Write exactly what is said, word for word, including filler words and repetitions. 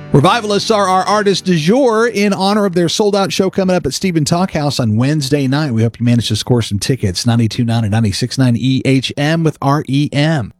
Revivalists are our artists du jour in honor of their sold-out show coming up at Stephen Talkhouse on Wednesday night. We hope you manage to score some tickets. ninety-two point nine and ninety-six point nine E H M with R E M.